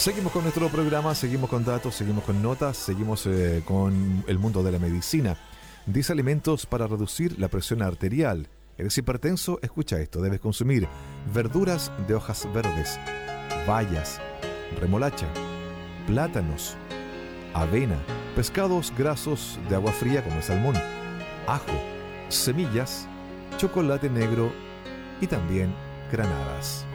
Seguimos con nuestro programa, seguimos con datos, seguimos con notas, seguimos con el mundo de la medicina. 10 alimentos para reducir la presión arterial. ¿Eres hipertenso? Escucha esto. Debes consumir verduras de hojas verdes, bayas, remolacha, plátanos, avena, pescados grasos de agua fría como el salmón, ajo, semillas, chocolate negro y también granadas.